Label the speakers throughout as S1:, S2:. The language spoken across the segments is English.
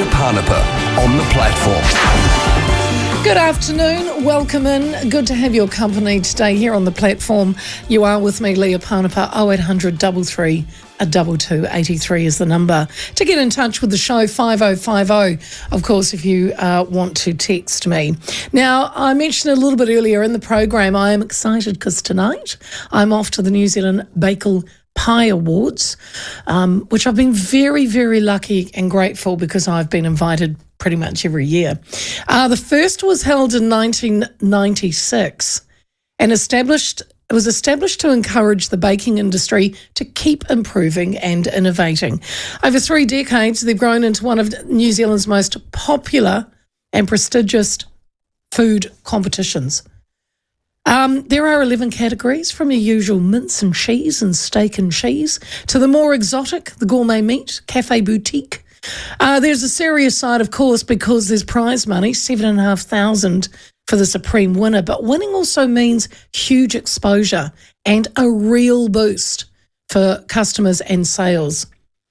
S1: Parnapa on the platform.
S2: Good afternoon, welcome in. Good to have your company today here on the platform. You are with me, Leah Parnapa. 0800 33 2283 is the number to get in touch with the show. 5050, of course, if you want to text me. Now, I mentioned a little bit earlier in the program, I am excited because tonight I'm off to the New Zealand Bakewell Pie Awards, which I've been very, very lucky and grateful because I've been invited pretty much every year. The first was held in 1996 and it was established to encourage the baking industry to keep improving and innovating. Over 3 decades, they've grown into one of New Zealand's most popular and prestigious food competitions. There are 11 categories, from your usual mince and cheese and steak and cheese to the more exotic, the gourmet meat, cafe boutique. There's a serious side, of course, because there's prize money, $7,500 for the supreme winner. But winning also means huge exposure and a real boost for customers and sales.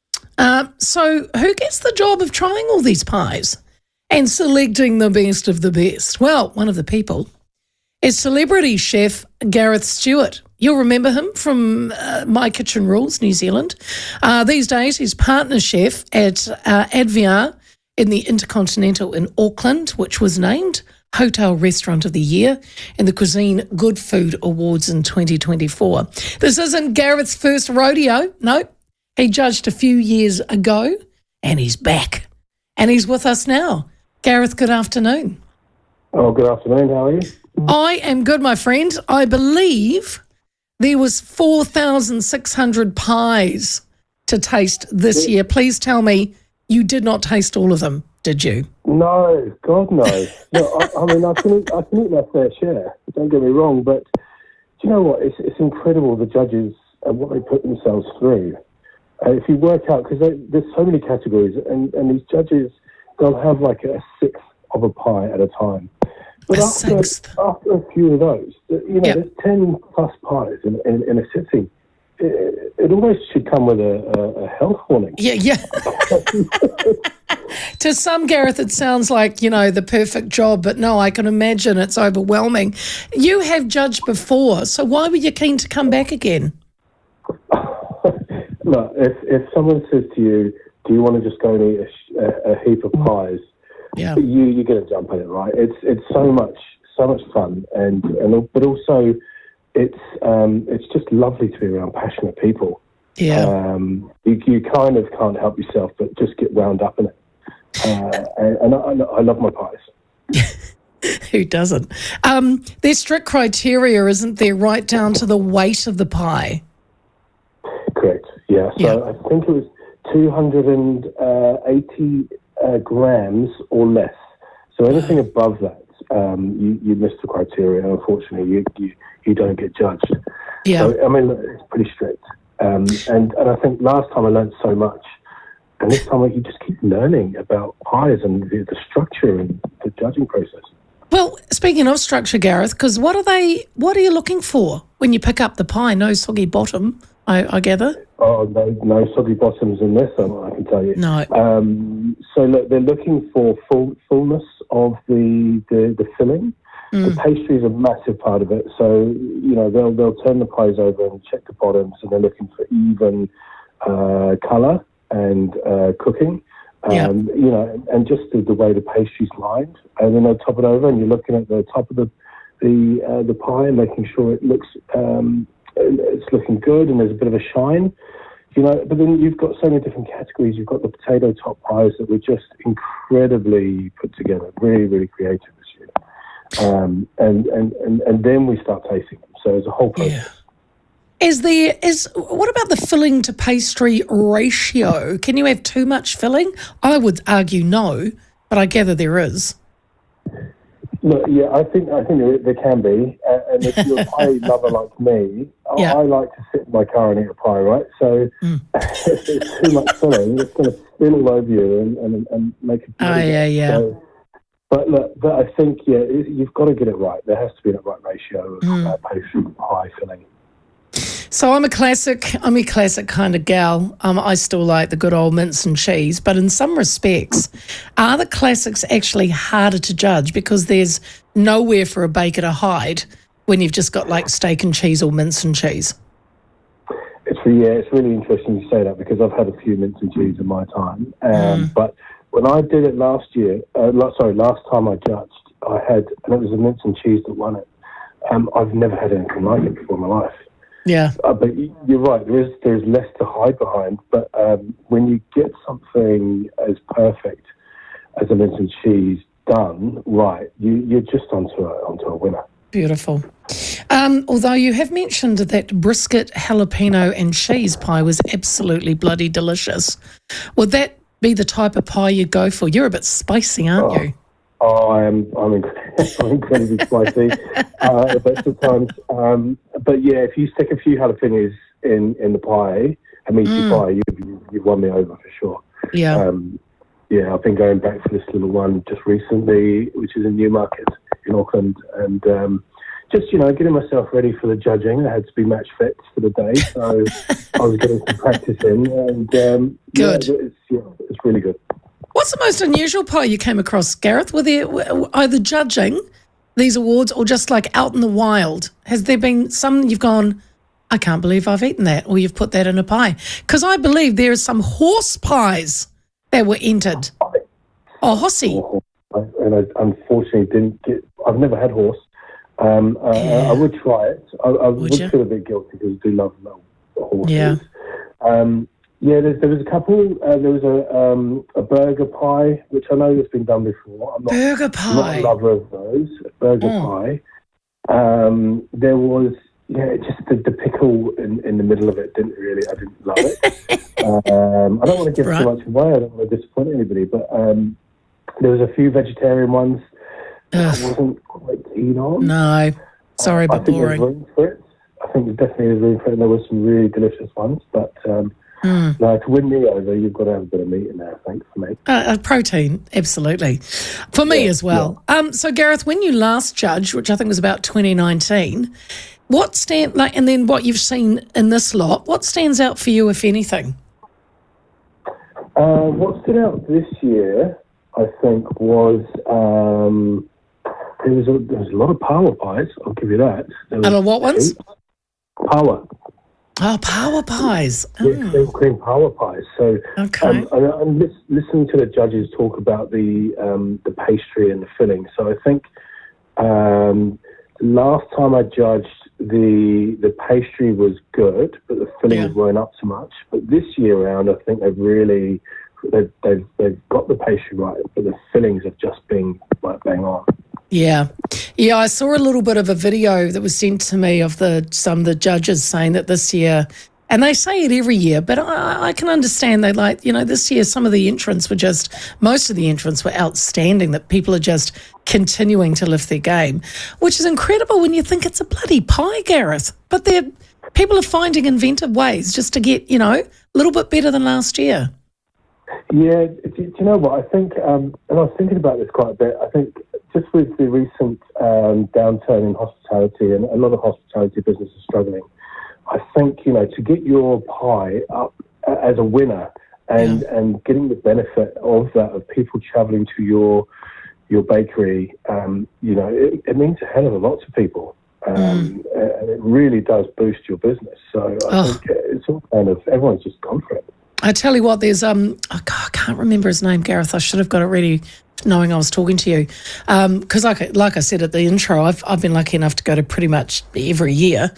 S2: So who gets the job of trying all these pies and selecting the best of the best? Well, one of the people is celebrity chef Gareth Stewart. You'll remember him from My Kitchen Rules, New Zealand. These days, he's partner chef at Adviar in the Intercontinental in Auckland, which was named Hotel Restaurant of the Year in the Cuisine Good Food Awards in 2024. This isn't Gareth's first rodeo. No, he judged a few years ago, and he's back. And he's with us now. Gareth, good afternoon.
S3: Oh, good afternoon. How are you?
S2: I am good, my friend. I believe there was 4,600 pies to taste this year. Please tell me you did not taste all of them, did you?
S3: No, God, no. No, I mean, I can eat my fair share. Don't get me wrong, but do you know what? It's incredible, the judges and what they put themselves through. If you work out, because there's so many categories, and these judges, they'll have like a sixth of a pie at a time. But after a few of those, there's 10 plus pies in a sitting. It almost should come with a health warning.
S2: Yeah. To some, Gareth, it sounds like, the perfect job, but no, I can imagine it's overwhelming. You have judged before, so why were you keen to come back again?
S3: Look, if someone says to you, do you want to just go and eat a heap of pies? Yeah, you're going to jump at it, right? It's so much fun, but also it's just lovely to be around passionate people.
S2: Yeah,
S3: you kind of can't help yourself but just get wound up in it. And I love my pies.
S2: Who doesn't? There's strict criteria, isn't there, right down to the weight of the pie?
S3: Correct. Yeah. So I think it was 280 grams or less. So anything above that, you miss the criteria. Unfortunately, you don't get judged.
S2: Yeah.
S3: So, I mean, it's pretty strict. And I think last time I learned so much, and this time you just keep learning about pies and the structure and the judging process.
S2: Well, speaking of structure, Gareth, because what are you looking for when you pick up the pie? No soggy bottom, I gather.
S3: Oh, no soggy bottoms in this, I can tell you.
S2: No.
S3: So look, they're looking for fullness of the filling. The pastry is a massive part of it. So, they'll turn the pies over and check the bottoms, and they're looking for even colour and cooking. And just the way the pastry's lined. And then they'll top it over, and you're looking at the top of the pie and making sure it looks it's looking good and there's a bit of a shine. But then you've got so many different categories. You've got the potato top pies that were just incredibly put together, really, really creative this year. And then we start tasting them. So there's a whole process.
S2: Yeah. What about the filling to pastry ratio? Can you have too much filling? I would argue no, but I gather there is.
S3: Look, yeah, I think there can be. And if you're a pie lover like me, I like to sit in my car and eat a pie, right? So if there's too much filling, it's going to spill all over you and make it. So, but I think, you've got to get it right. There has to be that right ratio of pastry pie filling.
S2: So I'm a classic kind of gal. I still like the good old mince and cheese, but in some respects, are the classics actually harder to judge because there's nowhere for a baker to hide when you've just got like steak and cheese or mince and cheese?
S3: It's really interesting you say that because I've had a few mince and cheese in my time. But when I did it last time I judged, and it was a mince and cheese that won it. I've never had anything like it before in my life.
S2: Yeah.
S3: But you're right, there's less to hide behind. But when you get something as perfect as a mince and cheese done right, you're just onto a winner.
S2: Beautiful. Although you have mentioned that brisket, jalapeno and cheese pie was absolutely bloody delicious. Would that be the type of pie you go for? You're a bit spicy, aren't you?
S3: Oh, I'm incredibly spicy at the best of times. But yeah, if you stick a few jalapenos in the pie, a meaty pie, you've won me over for sure.
S2: Yeah.
S3: I've been going back for this little one just recently, which is in Newmarket in Auckland, and just, getting myself ready for the judging. I had to be match fit for the day, so I was getting some practice in, and
S2: good.
S3: It's really good.
S2: What's the most unusual pie you came across, Gareth? Were there either judging these awards or just like out in the wild? Has there been some you've gone, I can't believe I've eaten that, or you've put that in a pie? Because I believe there are some horse pies that were entered. Oh, horsey.
S3: And I unfortunately didn't get, I've never had horse. I would try it. I would feel a bit guilty because I do love horses.
S2: Yeah.
S3: There was a couple. There was a burger pie, which I know has been done before.
S2: Burger pie.
S3: I'm not a lover of those. Burger pie. There was, just the pickle in the middle of it. I didn't love it. I don't want to give too much away. I don't want to disappoint anybody. But there was a few vegetarian ones I wasn't quite keen on.
S2: No, sorry, but boring.
S3: There's room for it. I think there's definitely room for it. And there were some really delicious ones, but no, to win me over, you've got to have a bit of meat in there, I think, for me.
S2: Protein, absolutely. For me as well. Yeah. So, Gareth, when you last judged, which I think was about 2019, and then what you've seen in this lot, what stands out for you, if anything?
S3: What stood out this year, I think, was there was a lot of power pies. I'll give you that.
S2: And what ones?
S3: Power.
S2: Oh, power pies.
S3: Yeah, cream power pies. So,
S2: okay.
S3: I'm listening to the judges talk about the pastry and the filling. So I think last time I judged, the pastry was good, but the fillings weren't up so much. But this year round, I think they've got the pastry right, but the fillings have just been like bang on. Yeah,
S2: I saw a little bit of a video that was sent to me of some of the judges saying that this year, and they say it every year, but I can understand they this year most of the entrants were outstanding, that people are just continuing to lift their game, which is incredible when you think it's a bloody pie, Gareth. But people are finding inventive ways just to get, a little bit better than last year.
S3: Yeah, do you know what? I think, and I was thinking about this quite a bit, I think just with the recent downturn in hospitality, and a lot of hospitality business is struggling, I think, to get your pie up as a winner and getting the benefit of that, of people travelling to your bakery, it means a hell of a lot to people. And it really does boost your business. So I think it's all everyone's just gone for it.
S2: I tell you what, there's I can't remember his name, Gareth. I should have got it ready, knowing I was talking to you, because like I said at the intro, I've been lucky enough to go to pretty much every year.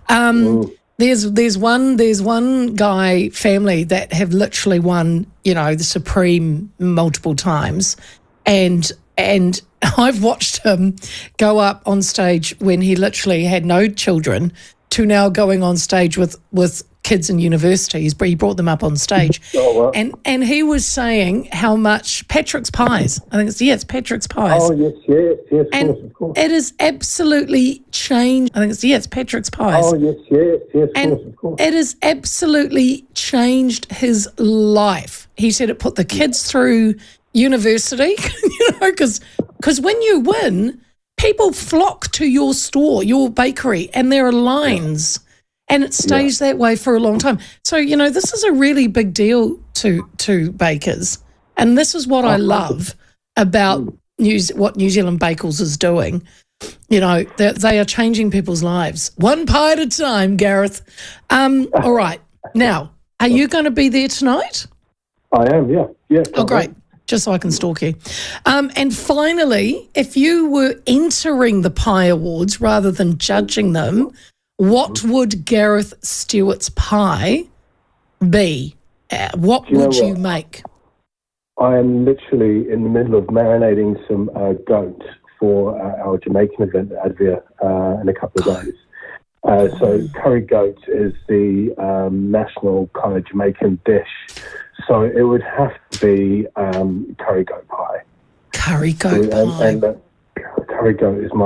S2: There's one family that have literally won, the Supreme multiple times, and I've watched him go up on stage when he literally had no children to now going on stage with kids in universities, but he brought them up on stage.
S3: Oh, wow.
S2: And he was saying how much Patrick's Pies, I think it's Patrick's Pies.
S3: Oh, yes,
S2: and
S3: of course.
S2: It has absolutely changed. I think it's Patrick's Pies.
S3: Oh, yes,
S2: and
S3: of course.
S2: It has absolutely changed his life. He said it put the kids through university, because when you win, people flock to your store, your bakery, and there are lines. and it stays that way for a long time. So, this is a really big deal to bakers. And this is what I love about what New Zealand Bakels is doing. They are changing people's lives one pie at a time, Gareth. All right. Now, are you going to be there tonight?
S3: I am, yeah.
S2: Oh, great. Just so I can stalk you. And finally, if you were entering the Pie Awards rather than judging them, what would Gareth Stewart's pie be? What would you make?
S3: I am literally in the middle of marinating some goat for our Jamaican event at Advia in a couple of days. So curry goat is the national kind of Jamaican dish. So it would have to be curry goat pie.
S2: Curry goat pie.
S3: And curry goat is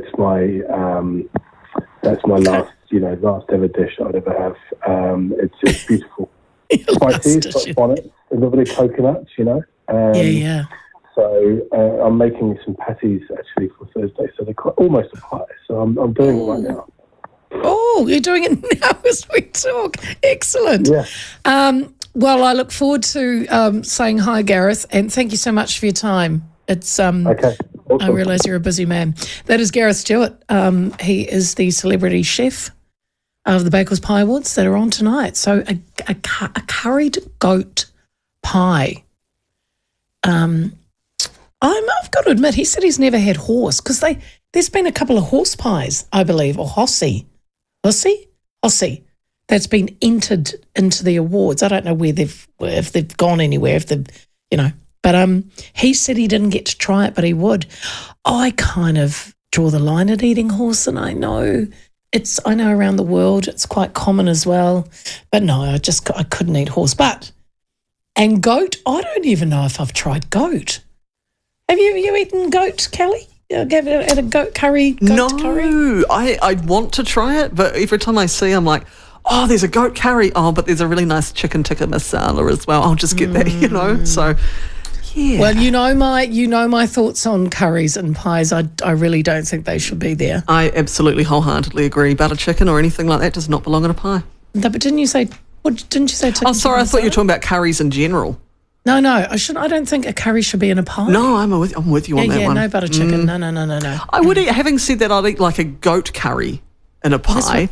S3: that's my last ever dish I'd ever have. It's just beautiful. Spicy, it's got bonnet, a little bit of coconuts,
S2: Yeah.
S3: So I'm making some patties actually for Thursday. So they're almost a pie. So I'm doing it right now.
S2: Oh, you're doing it now as we talk. Excellent.
S3: Yeah.
S2: Well, I look forward to saying hi, Gareth, and thank you so much for your time. It's
S3: okay. Awesome.
S2: I realise you're a busy man. That is Gareth Stewart. He is the celebrity chef of the Bakers Pie Awards that are on tonight. So a curried goat pie. I've got to admit, he said he's never had horse because there's been a couple of horse pies, I believe, or Hossie, that's been entered into the awards. I don't know if they've gone anywhere, but he said he didn't get to try it, but he would. I kind of draw the line at eating horse, and I know around the world it's quite common as well, but no, I couldn't eat horse. And goat, I don't even know if I've tried goat. Have you eaten goat, Kelly? Had a goat curry?
S4: No, I want to try it, but every time I see, I'm like, oh, there's a goat curry. Oh, but there's a really nice chicken tikka masala as well. I'll just get that, So, yeah.
S2: Well, you know my thoughts on curries and pies. I really don't think they should be there.
S4: I absolutely wholeheartedly agree. Butter chicken or anything like that does not belong in a pie.
S2: No, but didn't you say chicken?
S4: Oh, sorry, I thought you were talking about curries in general.
S2: No, I don't think a curry should be in a pie.
S4: No, I'm with you on that one.
S2: Yeah, no butter chicken. No.
S4: I would eat, having said that, I'd eat like a goat curry in a pie.